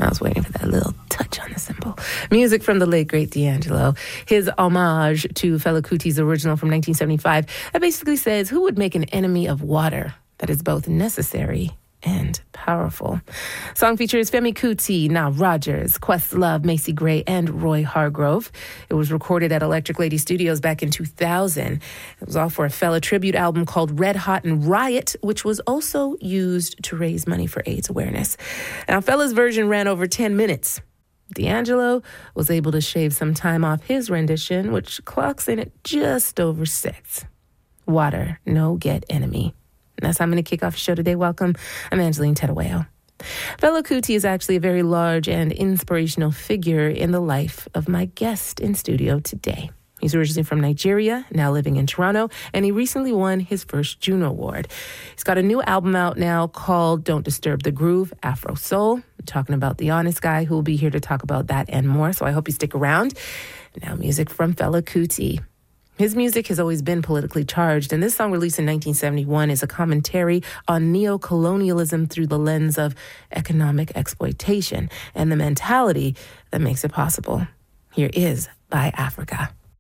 I was waiting for that little touch on the cymbal. Music from the late, great D'Angelo. His homage to Fela Kuti's original from 1975 that basically says, who would make an enemy of water that is both necessary and powerful? Song features Femi Kuti, Nile Rodgers, Questlove, Macy Gray, and Roy Hargrove. It was recorded at Electric Lady Studios back in 2000. It was all for a Fela tribute album called Red Hot and Riot, which was also used to raise money for AIDS awareness. Now, Fela's version ran over 10 minutes. D'Angelo was able to shave some time off his rendition, which clocks in at just over 6. Water, no get enemy. And that's how I'm going to kick off the show today. Welcome. I'm Angeline Tedawayo. Fela Kuti is actually a very large and inspirational figure in the life of my guest in studio today. He's originally from Nigeria, now living in Toronto, and he recently won his first Juno Award. He's got a new album out now called Don't Disturb the Groove, Afro Soul. I'm talking about The Honest Guy, who will be here to talk about that and more, so I hope you stick around. Now, music from Fela Kuti. His music has always been politically charged, and this song released in 1971 is a commentary on neo-colonialism through the lens of economic exploitation and the mentality that makes it possible. Here is By Africa.